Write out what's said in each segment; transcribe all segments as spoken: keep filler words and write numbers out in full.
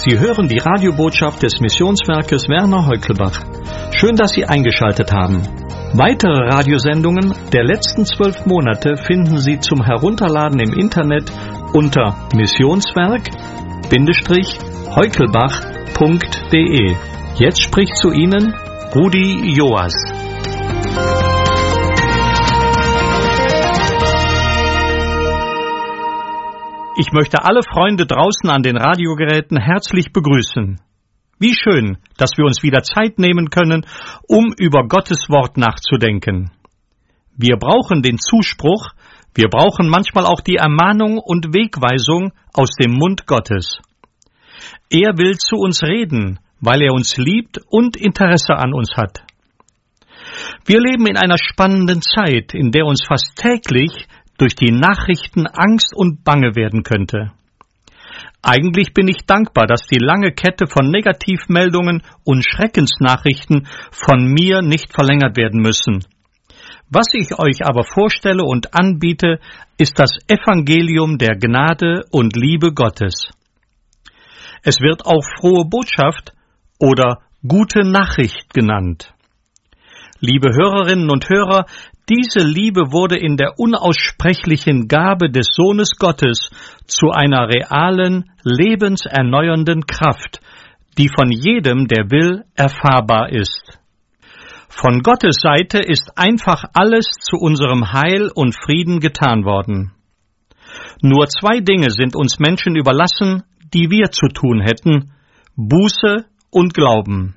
Sie hören die Radiobotschaft des Missionswerkes Werner Heukelbach. Schön, dass Sie eingeschaltet haben. Weitere Radiosendungen der letzten zwölf Monate finden Sie zum Herunterladen im Internet unter missionswerk-heukelbach punkt de. Jetzt spricht zu Ihnen Rudi Joas. Ich möchte alle Freunde draußen an den Radiogeräten herzlich begrüßen. Wie schön, dass wir uns wieder Zeit nehmen können, um über Gottes Wort nachzudenken. Wir brauchen den Zuspruch, wir brauchen manchmal auch die Ermahnung und Wegweisung aus dem Mund Gottes. Er will zu uns reden, weil er uns liebt und Interesse an uns hat. Wir leben in einer spannenden Zeit, in der uns fast täglich durch die Nachrichten Angst und Bange werden könnte. Eigentlich bin ich dankbar, dass die lange Kette von Negativmeldungen und Schreckensnachrichten von mir nicht verlängert werden müssen. Was ich euch aber vorstelle und anbiete, ist das Evangelium der Gnade und Liebe Gottes. Es wird auch frohe Botschaft oder gute Nachricht genannt. Liebe Hörerinnen und Hörer, diese Liebe wurde in der unaussprechlichen Gabe des Sohnes Gottes zu einer realen, lebenserneuernden Kraft, die von jedem, der will, erfahrbar ist. Von Gottes Seite ist einfach alles zu unserem Heil und Frieden getan worden. Nur zwei Dinge sind uns Menschen überlassen, die wir zu tun hätten: Buße und Glauben.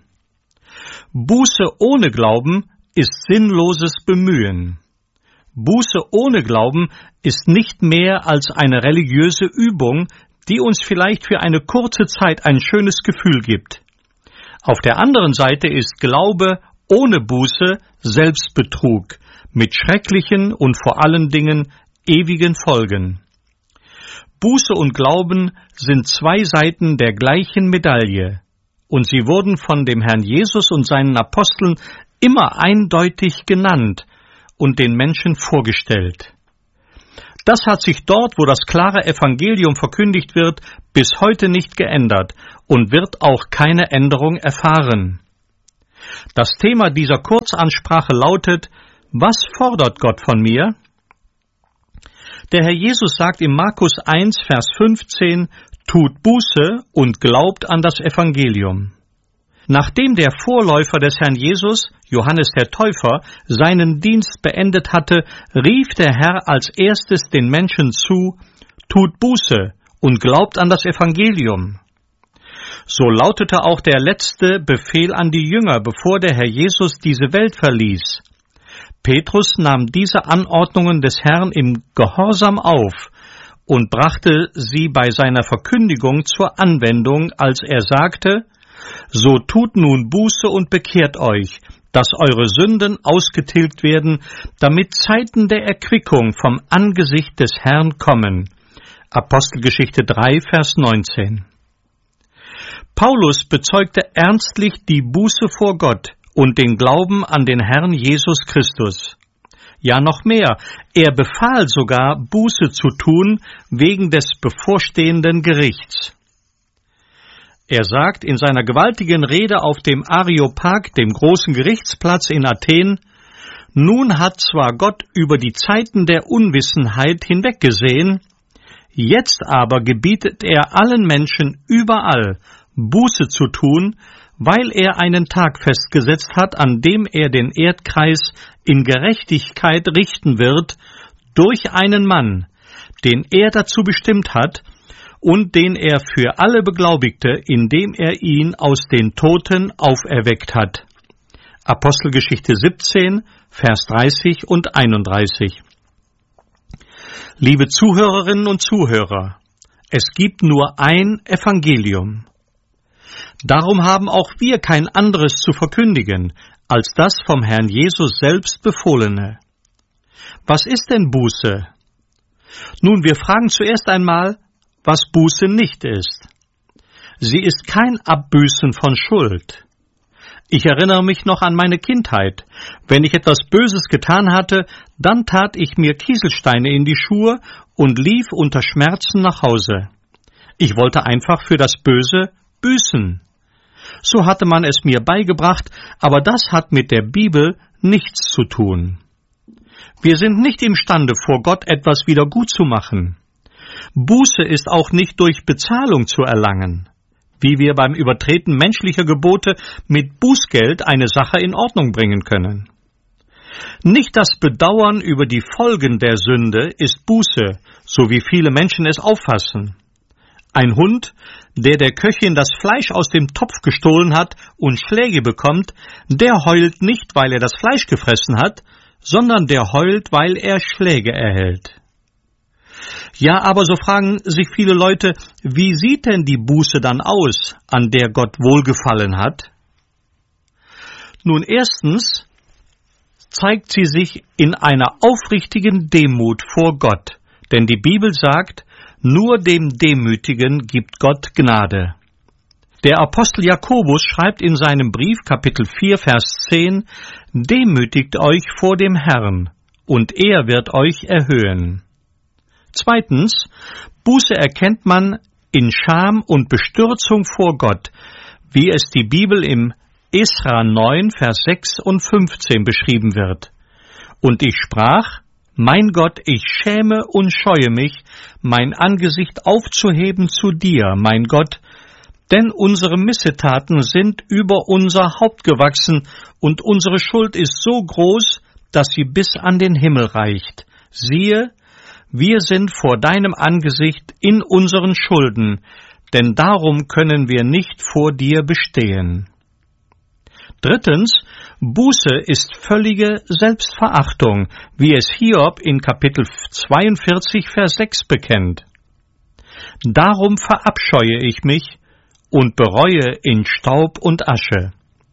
Buße ohne Glauben ist sinnloses Bemühen. Buße ohne Glauben ist nicht mehr als eine religiöse Übung, die uns vielleicht für eine kurze Zeit ein schönes Gefühl gibt. Auf der anderen Seite ist Glaube ohne Buße Selbstbetrug mit schrecklichen und vor allen Dingen ewigen Folgen. Buße und Glauben sind zwei Seiten der gleichen Medaille, und sie wurden von dem Herrn Jesus und seinen Aposteln immer eindeutig genannt und den Menschen vorgestellt. Das hat sich dort, wo das klare Evangelium verkündigt wird, bis heute nicht geändert und wird auch keine Änderung erfahren. Das Thema dieser Kurzansprache lautet: Was fordert Gott von mir? Der Herr Jesus sagt in Markus eins, Vers fünfzehn, tut Buße und glaubt an das Evangelium. Nachdem der Vorläufer des Herrn Jesus, Johannes der Täufer, seinen Dienst beendet hatte, rief der Herr als erstes den Menschen zu: Tut Buße und glaubt an das Evangelium. So lautete auch der letzte Befehl an die Jünger, bevor der Herr Jesus diese Welt verließ. Petrus nahm diese Anordnungen des Herrn im Gehorsam auf und brachte sie bei seiner Verkündigung zur Anwendung, als er sagte: So tut nun Buße und bekehrt euch, dass eure Sünden ausgetilgt werden, damit Zeiten der Erquickung vom Angesicht des Herrn kommen. Apostelgeschichte drei, Vers neunzehn. Paulus bezeugte ernstlich die Buße vor Gott und den Glauben an den Herrn Jesus Christus. Ja, noch mehr, er befahl sogar, Buße zu tun wegen des bevorstehenden Gerichts. Er sagt in seiner gewaltigen Rede auf dem Areopag, dem großen Gerichtsplatz in Athen: Nun hat zwar Gott über die Zeiten der Unwissenheit hinweggesehen, jetzt aber gebietet er allen Menschen überall, Buße zu tun, weil er einen Tag festgesetzt hat, an dem er den Erdkreis in Gerechtigkeit richten wird, durch einen Mann, den er dazu bestimmt hat, und den er für alle beglaubigte, indem er ihn aus den Toten auferweckt hat. Apostelgeschichte siebzehn, Vers dreißig und einunddreißig. Liebe Zuhörerinnen und Zuhörer, es gibt nur ein Evangelium. Darum haben auch wir kein anderes zu verkündigen, als das vom Herrn Jesus selbst befohlene. Was ist denn Buße? Nun, wir fragen zuerst einmal, was Buße nicht ist. Sie ist kein Abbüßen von Schuld. Ich erinnere mich noch an meine Kindheit. Wenn ich etwas Böses getan hatte, dann tat ich mir Kieselsteine in die Schuhe und lief unter Schmerzen nach Hause. Ich wollte einfach für das Böse büßen. So hatte man es mir beigebracht, aber das hat mit der Bibel nichts zu tun. Wir sind nicht imstande, vor Gott etwas wieder gut zu machen. Buße ist auch nicht durch Bezahlung zu erlangen, wie wir beim Übertreten menschlicher Gebote mit Bußgeld eine Sache in Ordnung bringen können. Nicht das Bedauern über die Folgen der Sünde ist Buße, so wie viele Menschen es auffassen. Ein Hund, der der Köchin das Fleisch aus dem Topf gestohlen hat und Schläge bekommt, der heult nicht, weil er das Fleisch gefressen hat, sondern der heult, weil er Schläge erhält. Ja, aber so fragen sich viele Leute, wie sieht denn die Buße dann aus, an der Gott wohlgefallen hat? Nun, erstens zeigt sie sich in einer aufrichtigen Demut vor Gott, denn die Bibel sagt, nur dem Demütigen gibt Gott Gnade. Der Apostel Jakobus schreibt in seinem Brief, Kapitel vier, Vers zehn, Demütigt euch vor dem Herrn, und er wird euch erhöhen. Zweitens, Buße erkennt man in Scham und Bestürzung vor Gott, wie es die Bibel im Esra neun, Vers sechs und fünfzehn beschrieben wird. Und ich sprach, mein Gott, ich schäme und scheue mich, mein Angesicht aufzuheben zu dir, mein Gott, denn unsere Missetaten sind über unser Haupt gewachsen, und unsere Schuld ist so groß, dass sie bis an den Himmel reicht. Siehe, wir sind vor deinem Angesicht in unseren Schulden, denn darum können wir nicht vor dir bestehen. Drittens, Buße ist völlige Selbstverachtung, wie es Hiob in Kapitel zweiundvierzig, Vers sechs bekennt. Darum verabscheue ich mich und bereue in Staub und Asche.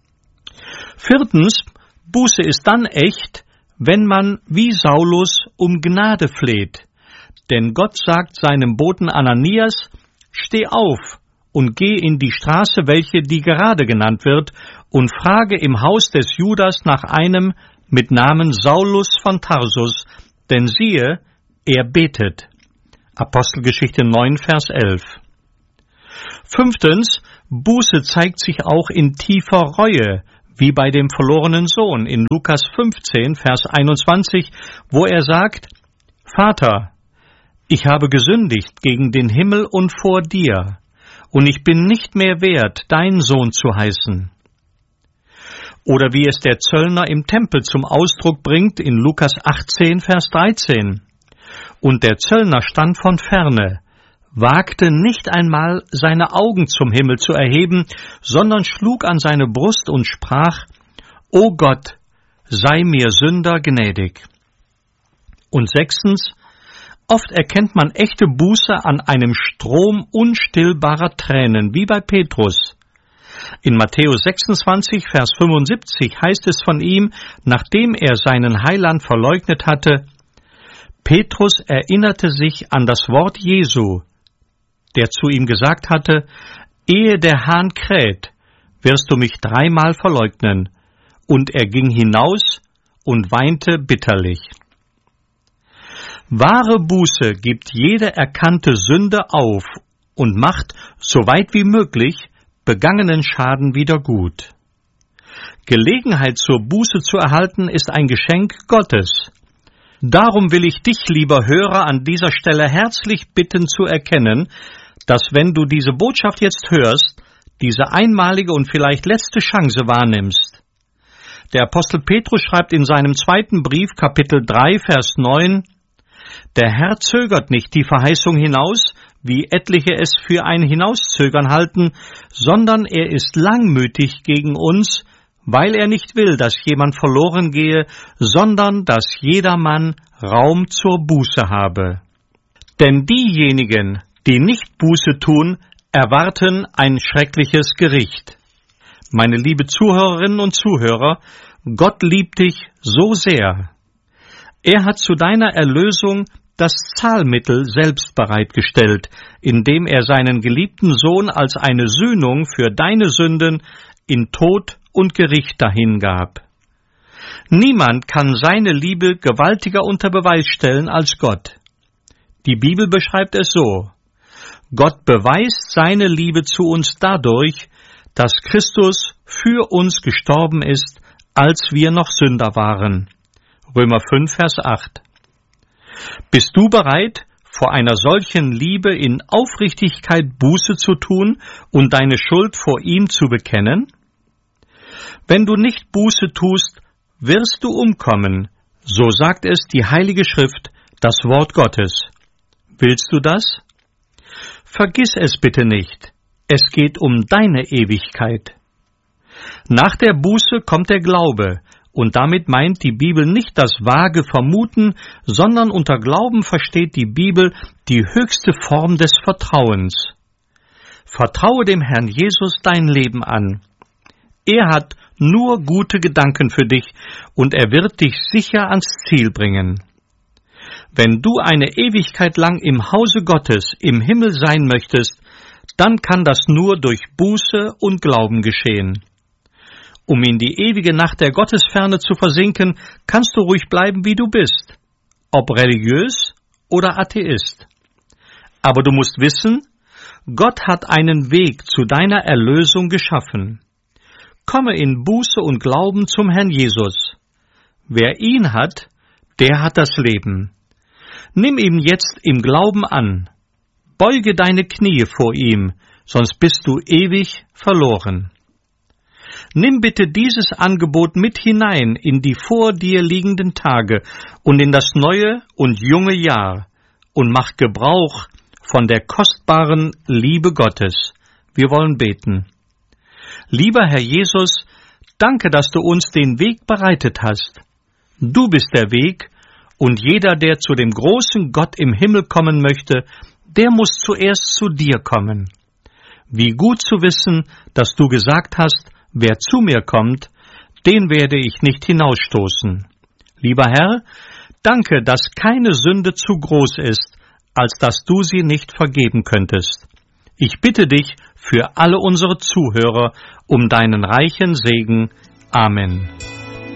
Viertens, Buße ist dann echt, wenn man wie Saulus um Gnade fleht. Denn Gott sagt seinem Boten Ananias, steh auf und geh in die Straße, welche die Gerade genannt wird, und frage im Haus des Judas nach einem mit Namen Saulus von Tarsus, denn siehe, er betet. Apostelgeschichte neun, Vers elf. Fünftens, Buße zeigt sich auch in tiefer Reue, wie bei dem verlorenen Sohn in Lukas fünfzehn, Vers einundzwanzig, wo er sagt, Vater, ich habe gesündigt gegen den Himmel und vor dir, und ich bin nicht mehr wert, dein Sohn zu heißen. Oder wie es der Zöllner im Tempel zum Ausdruck bringt in Lukas achtzehn, Vers dreizehn. Und der Zöllner stand von ferne, wagte nicht einmal seine Augen zum Himmel zu erheben, sondern schlug an seine Brust und sprach, O Gott, sei mir Sünder gnädig. Und sechstens, oft erkennt man echte Buße an einem Strom unstillbarer Tränen, wie bei Petrus. In Matthäus sechsundzwanzig, Vers fünfundsiebzig heißt es von ihm, nachdem er seinen Heiland verleugnet hatte, Petrus erinnerte sich an das Wort Jesu, der zu ihm gesagt hatte, ehe der Hahn kräht, wirst du mich dreimal verleugnen. Und er ging hinaus und weinte bitterlich. Wahre Buße gibt jede erkannte Sünde auf und macht, so weit wie möglich, begangenen Schaden wieder gut. Gelegenheit zur Buße zu erhalten, ist ein Geschenk Gottes. Darum will ich dich, lieber Hörer, an dieser Stelle herzlich bitten zu erkennen, dass wenn du diese Botschaft jetzt hörst, diese einmalige und vielleicht letzte Chance wahrnimmst. Der Apostel Petrus schreibt in seinem zweiten Brief, Kapitel drei, Vers neun, Der Herr zögert nicht die Verheißung hinaus, wie etliche es für ein Hinauszögern halten, sondern er ist langmütig gegen uns, weil er nicht will, dass jemand verloren gehe, sondern dass jedermann Raum zur Buße habe. Denn diejenigen, die nicht Buße tun, erwarten ein schreckliches Gericht. Meine liebe Zuhörerinnen und Zuhörer, Gott liebt dich so sehr. Er hat zu deiner Erlösung das Zahlmittel selbst bereitgestellt, indem er seinen geliebten Sohn als eine Sühnung für deine Sünden in Tod und Gericht dahingab. Niemand kann seine Liebe gewaltiger unter Beweis stellen als Gott. Die Bibel beschreibt es so: Gott beweist seine Liebe zu uns dadurch, dass Christus für uns gestorben ist, als wir noch Sünder waren. Römer fünf, Vers acht. Bist du bereit, vor einer solchen Liebe in Aufrichtigkeit Buße zu tun und deine Schuld vor ihm zu bekennen? Wenn du nicht Buße tust, wirst du umkommen, so sagt es die Heilige Schrift, das Wort Gottes. Willst du das? Vergiss es bitte nicht, es geht um deine Ewigkeit. Nach der Buße kommt der Glaube, und damit meint die Bibel nicht das vage Vermuten, sondern unter Glauben versteht die Bibel die höchste Form des Vertrauens. Vertraue dem Herrn Jesus dein Leben an. Er hat nur gute Gedanken für dich und er wird dich sicher ans Ziel bringen. Wenn du eine Ewigkeit lang im Hause Gottes, im Himmel sein möchtest, dann kann das nur durch Buße und Glauben geschehen. Um in die ewige Nacht der Gottesferne zu versinken, kannst du ruhig bleiben, wie du bist, ob religiös oder Atheist. Aber du musst wissen, Gott hat einen Weg zu deiner Erlösung geschaffen. Komme in Buße und Glauben zum Herrn Jesus. Wer ihn hat, der hat das Leben. Nimm ihn jetzt im Glauben an. Beuge deine Knie vor ihm, sonst bist du ewig verloren. Nimm bitte dieses Angebot mit hinein in die vor dir liegenden Tage und in das neue und junge Jahr und mach Gebrauch von der kostbaren Liebe Gottes. Wir wollen beten. Lieber Herr Jesus, danke, dass du uns den Weg bereitet hast. Du bist der Weg, und jeder, der zu dem großen Gott im Himmel kommen möchte, der muss zuerst zu dir kommen. Wie gut zu wissen, dass du gesagt hast, wer zu mir kommt, den werde ich nicht hinausstoßen. Lieber Herr, danke, dass keine Sünde zu groß ist, als dass du sie nicht vergeben könntest. Ich bitte dich für alle unsere Zuhörer um deinen reichen Segen. Amen.